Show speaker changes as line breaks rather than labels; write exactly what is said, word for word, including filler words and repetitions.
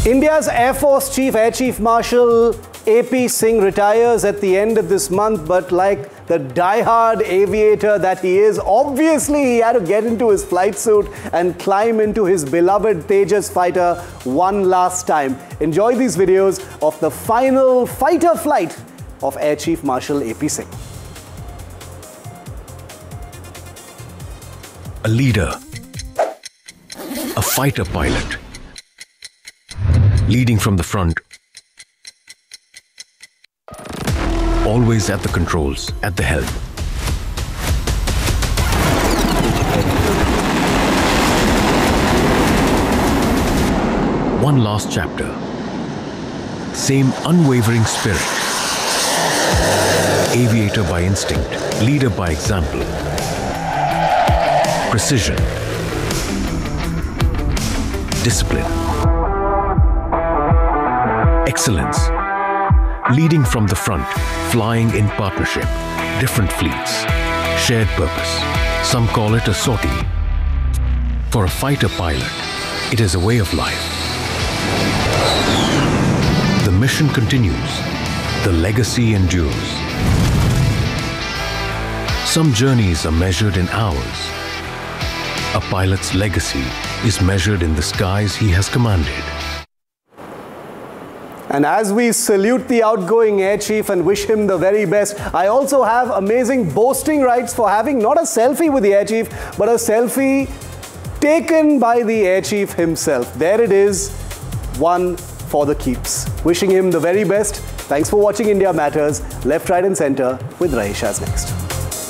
India's Air Force Chief, Air Chief Marshal A P Singh retires at the end of this month, but like the die-hard aviator that he is, obviously he had to get into his flight suit and climb into his beloved Tejas fighter one last time. Enjoy these videos of the final fighter flight of Air Chief Marshal A P Singh.
A leader, a fighter pilot, leading from the front, always at the controls, at the helm. One last chapter, same unwavering spirit, aviator by instinct, leader by example, precision, discipline, excellence, leading from the front, flying in partnership, different fleets, shared purpose. Some call it a sortie. For a fighter pilot, it is a way of life. The mission continues, the legacy endures. Some journeys are measured in hours. A pilot's legacy is measured in the skies he has commanded.
And as we salute the outgoing Air Chief and wish him the very best, I also have amazing boasting rights for having not a selfie with the Air Chief, but a selfie taken by the Air Chief himself. There it is, one for the keeps. Wishing him the very best. Thanks for watching India Matters. Left, right and center with Raishaz next.